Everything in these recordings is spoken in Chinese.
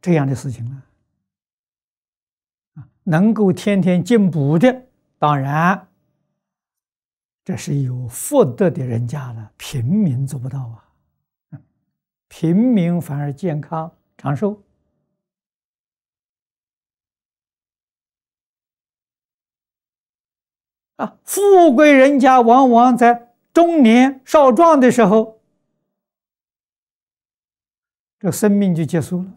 这样的事情了。能够天天进补的，当然这是有福德的人家了，平民做不到啊。平民反而健康长寿。富贵人家往往在中年少壮的时候，这生命就结束了。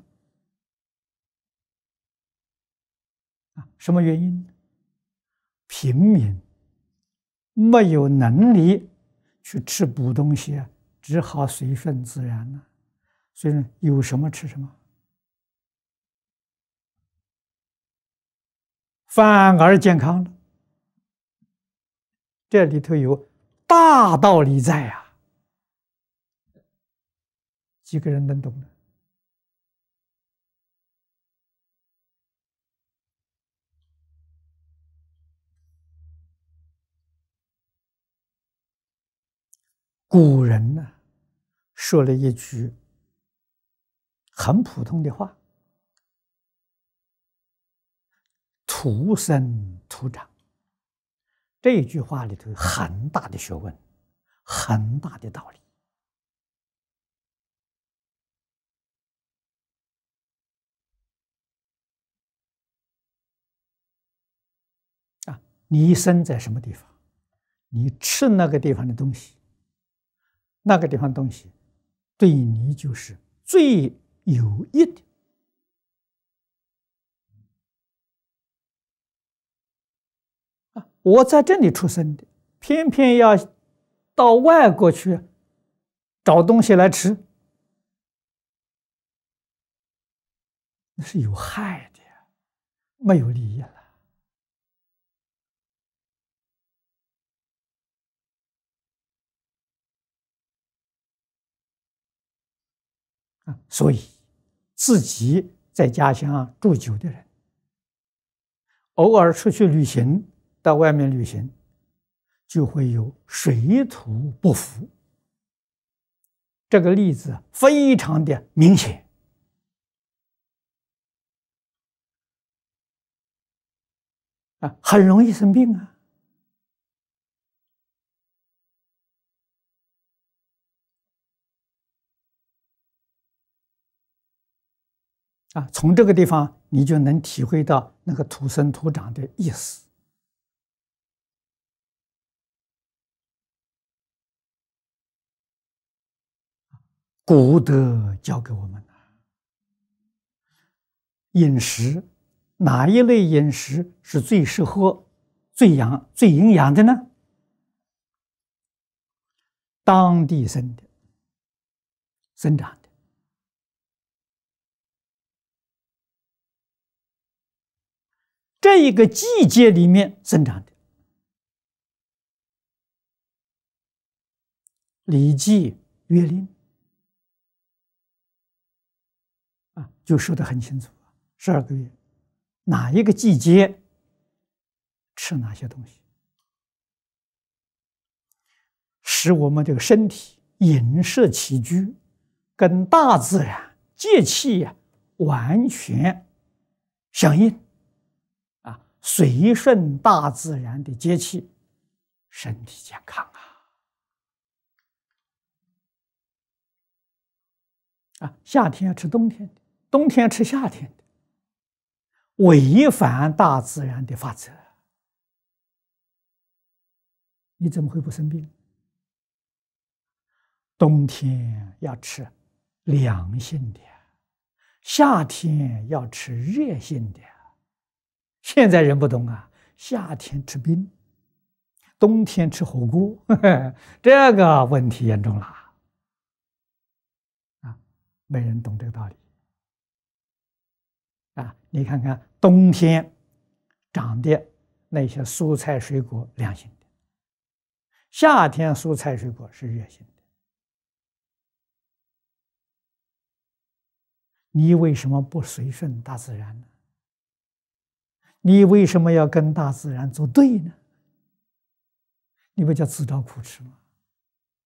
什么原因？平民没有能力去吃补东西，只好随顺自然了。所以呢，有什么吃什么，反而健康了。这里头有大道理在呀，几个人能懂的？古人呢，说了一句很普通的话：土生土长。这句话里头有很大的学问，很大的道理。你生在什么地方，你吃那个地方的东西，那个地方东西对你就是最有益的。我在这里出生的，偏偏要到外国去找东西来吃，那是有害的，没有利益了。所以自己在家乡住久的人，偶尔出去旅行，到外面旅行，就会有水土不服。这个例子非常的明显。很容易生病啊。从这个地方你就能体会到那个土生土长的意思。古德教给我们饮食，哪一类饮食是最适合、最营养的呢？当地生长的，这一个季节里面生长的。《礼记·乐令》就说得很清楚，12个月，哪一个季节吃哪些东西，使我们这个身体饮食起居跟大自然节气完全相应随顺大自然的节气，身体健康夏天要吃冬天的，冬天吃夏天的，违反大自然的法则，你怎么会不生病？冬天要吃凉性的，夏天要吃热性的。现在人不懂夏天吃冰，冬天吃火锅，这个问题严重了没人懂这个道理你看看冬天长的那些蔬菜水果凉性的，夏天蔬菜水果是热性的，你为什么不随顺大自然呢？你为什么要跟大自然作对呢？你不叫自找苦吃吗？